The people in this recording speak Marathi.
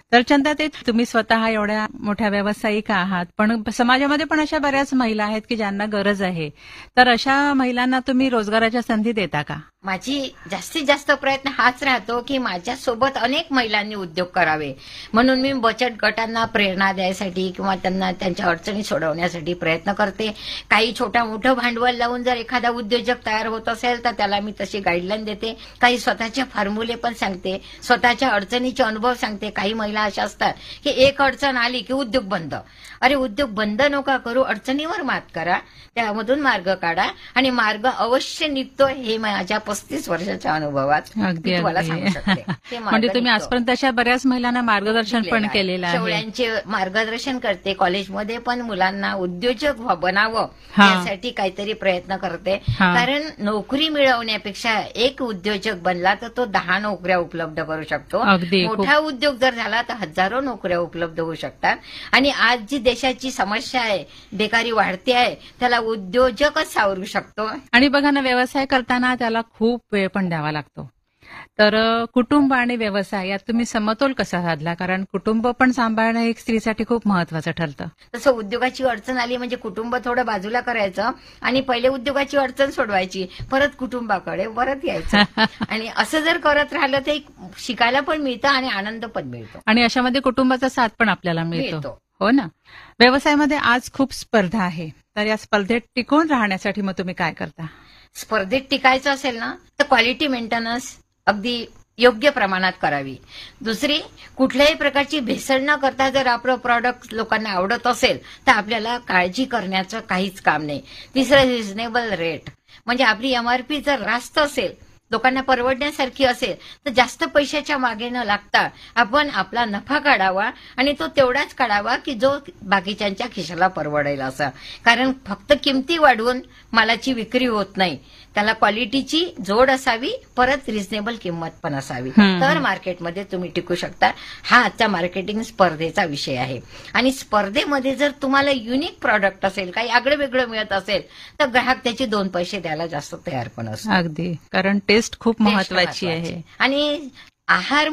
तर चंदा, ते तुम्ही स्वतः एवढ्या मोठ्या व्यावसायिका आहात, पण समाजामध्ये पण अशा बऱ्याच महिला आहेत की ज्यांना गरज आहे. तर अशा महिलांना तुम्ही रोजगाराच्या संधी देता का? माझी जास्तीत जास्त प्रयत्न हाच राहतो की माझ्यासोबत अनेक महिलांनी उद्योग करावे, म्हणून मी बचत गटांना प्रेरणा द्यायसाठी किंवा त्यांना त्यांच्या अडचणी सोडवण्यासाठी प्रयत्न करते. काही छोटा मोठं भांडवल लावून जर एखादा उद्योजक तयार होत असेल तर त्याला मी तशी गाईडलाईन देते. काही स्वतःचे फॉर्म्युले पण सांगते, स्वतःच्या अडचणीचे अनुभव सांगते. काही महिला अशा असतात की एक अडचण आली की उद्योग बंद. अरे, उद्योग बंद नका करू, अडचणीवर मात करा, त्यामधून मार्ग काढा आणि मार्ग अवश्य निघतो. हे माझ्या 35 वर्षाच्या अनुभवात अगदी मी तुम्हाला अगदी. सांगू शकते. ते मार्ग म्हणजे तुम्ही निघतो. आजपर्यंत अशा बऱ्याच महिलांना मार्गदर्शन पण केलेलं आहे. शेवळ्यांचे मार्गदर्शन करते. कॉलेजमध्ये पण मुलांना उद्योजक बनावं हा. यासाठी काहीतरी प्रयत्न करते. हा. कारण नोकरी मिळवण्यापेक्षा एक उद्योजक बनला तर तो 10 नोकऱ्या उपलब्ध करू शकतो. अगदी मोठा उद्योग जर झाला तर हजारो नोकऱ्या उपलब्ध होऊ शकतात. आणि आज जी देशाची समस्या आहे, बेकारी वाढते आहे, त्याला उद्योजकच सावरू शकतो. आणि बघा ना, व्यवसाय करताना त्याला खूप वेळ पण द्यावा लागतो. तर कुटुंब आणि व्यवसाय यात तुम्ही समतोल कसा साधला? कारण कुटुंब पण सांभाळणं एक स्त्रीसाठी खूप महत्वाचं ठरतं. तसं उद्योगाची अडचण आली म्हणजे कुटुंब थोडं बाजूला करायचं आणि पहिले उद्योगाची अडचण सोडवायची, परत कुटुंबाकडे परत यायचं. आणि असं जर करत राहिलं तर एक शिकायला पण मिळतं आणि आनंद पण मिळतो. आणि अशामध्ये कुटुंबाचा साथ पण आपल्याला मिळतो. मिळतो. हो ना. व्यवसायामध्ये आज खूप स्पर्धा आहे, तर या स्पर्धेत टिकून राहण्यासाठी मग तुम्ही काय करता? स्पर्धेत टिकायचं असेल ना तर क्वालिटी मेंटेनन्स अगदी योग्य प्रमाणात करावी. दुसरी, कुठल्याही प्रकारची भेसळ न करता जर आपलं प्रॉडक्ट लोकांना आवडत असेल तर आपल्याला काळजी करण्याचं काहीच काम नाही. तिसरं, रिझनेबल रेट, म्हणजे आपली एमआरपी जर रास्त असेल, लोकांना परवडण्यासारखी असेल तर जास्त पैशाच्या मागे न लागता आपण आपला नफा काढावा आणि तो तेवढाच काढावा की जो बाकीच्यांच्या खिशाला परवडेल असा. कारण फक्त किमती वाढवून मालाची विक्री होत नाही, त्याला क्वालिटीची जोड असावी, परत रिझनेबल किंमत पण असावी, तर मार्केटमध्ये तुम्ही टिकू शकता. हा आजचा मार्केटिंग स्पर्धेचा विषय आहे. आणि स्पर्धेमध्ये जर तुम्हाला युनिक प्रॉडक्ट असेल, काही आगळं वेगळं मिळत असेल तर ग्राहक त्याचे 2 पैसे द्यायला जास्त तयार पण असतो. अगदी, कारण टेस्ट खूप महत्वाची आहे. आणि आहार